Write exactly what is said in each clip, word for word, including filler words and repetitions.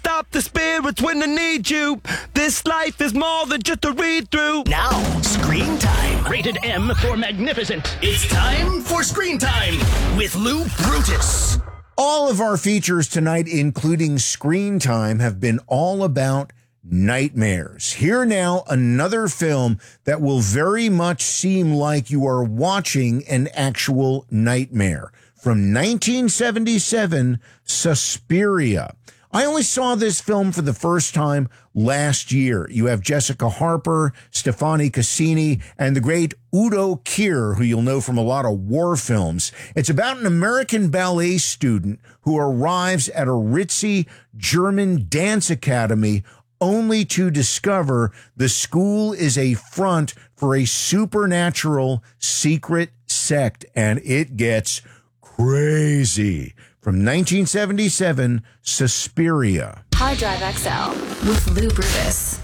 stop the spirits when they need you. This life is more than just a read-through. Now, Screen Time. Rated M for magnificent. It's time for Screen Time with Lou Brutus. All of our features tonight, including Screen Time, have been all about nightmares. Here now, another film that will very much seem like you are watching an actual nightmare. From nineteen seventy-seven, Suspiria. I only saw this film for the first time last year. You have Jessica Harper, Stefani Cassini, and the great Udo Kier, who you'll know from a lot of war films. It's about an American ballet student who arrives at a ritzy German dance academy only to discover the school is a front for a supernatural secret sect, and it gets crazy. From nineteen seventy-seven, Suspiria. Hard Drive X L with Lou Brutus.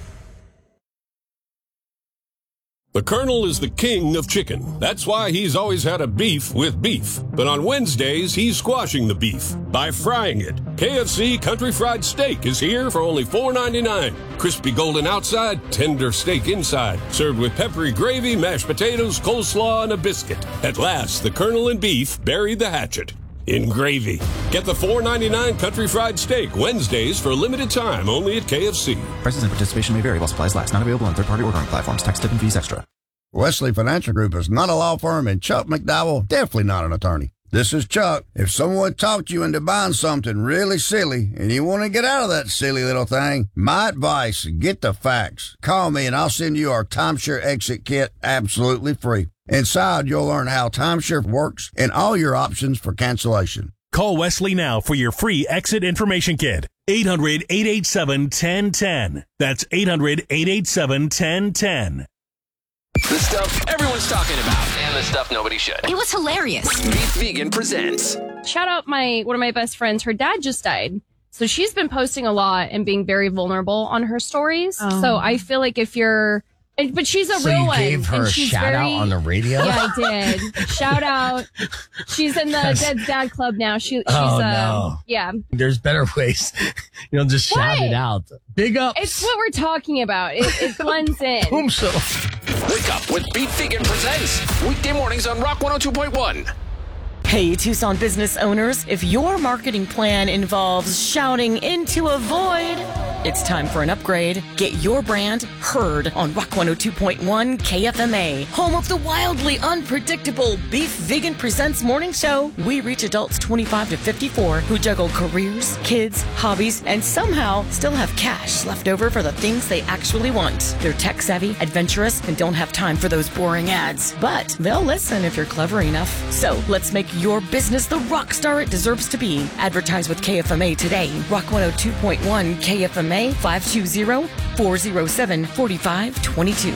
The Colonel is the king of chicken. That's why he's always had a beef with beef. But on Wednesdays, he's squashing the beef by frying it. K F C Country Fried Steak is here for only four ninety-nine. Crispy golden outside, tender steak inside. Served with peppery gravy, mashed potatoes, coleslaw, and a biscuit. At last, the Colonel and beef buried the hatchet in gravy. Get the four ninety-nine Country Fried Steak Wednesdays for a limited time only at K F C. Prices and participation may vary while supplies last. Not available on third-party ordering platforms. Tax, tip, and fees extra. Wesley Financial Group is not a law firm, and Chuck McDowell definitely not an attorney. This is Chuck. If someone talked you into buying something really silly and you want to get out of that silly little thing, my advice, get the facts. Call me and I'll send you our timeshare exit kit absolutely free. Inside, you'll learn how timeshare works and all your options for cancellation. Call Wesley now for your free exit information kit. eight hundred, eight eight seven, one zero one zero. That's eight hundred, eight eight seven, one zero one zero. The stuff everyone's talking about and the stuff nobody should. It was hilarious. Beef Vegan presents. Shout out my one of my best friends. Her dad just died. So she's been posting a lot and being very vulnerable on her stories. Oh. So I feel like if you're... And, but she's a so real you one. gave her and a she's shout very, out on the radio? Yeah, I did. Shout out. She's in the Dead Dad Club now. She, she's, Oh, uh, no. yeah. There's better ways. You don't just shout What? it out. Big ups. It's what we're talking about. It, it blends in. Boom, so. Wake up with Beef Vegan presents. Weekday mornings on Rock one oh two point one. Hey, Tucson business owners, if your marketing plan involves shouting into a void, it's time for an upgrade. Get your brand heard on Rock one oh two point one K F M A, home of the wildly unpredictable Beef Vegan Presents morning show. We reach adults twenty-five to fifty-four who juggle careers, kids, hobbies, and somehow still have cash left over for the things they actually want. They're tech savvy, adventurous, and don't have time for those boring ads. But they'll listen if you're clever enough. So let's make your business the rock star it deserves to be. Advertise with K F M A today. Rock one oh two point one K F M A, five two zero, four zero seven, four five two two.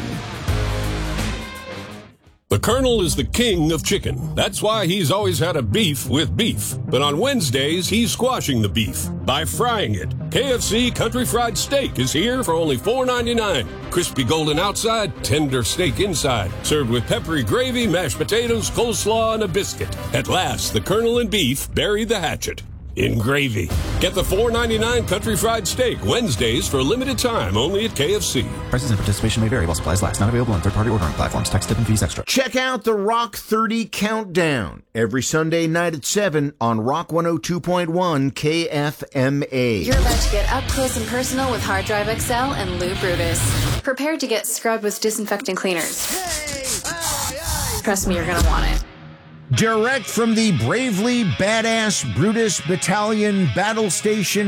The Colonel is the king of chicken. That's why he's always had a beef with beef. But on Wednesdays, he's squashing the beef by frying it. K F C Country Fried Steak is here for only four ninety-nine. Crispy golden outside, tender steak inside. Served with peppery gravy, mashed potatoes, coleslaw, and a biscuit. At last, the Colonel and beef buried the hatchet in gravy. Get the four ninety-nine Country Fried Steak Wednesdays for a limited time only at K F C. Prices and participation may vary while supplies last. Not available on third-party ordering platforms. Tax, tip, and fees extra. Check out the Rock thirty Countdown every Sunday night at seven on Rock one oh two point one K F M A. You're about to get up close and personal with Hard Drive X L and Lou Brutus. Prepare to get scrubbed with disinfectant cleaners. Trust me, you're going to want it. Direct from the bravely badass Brutus Battalion Battle Station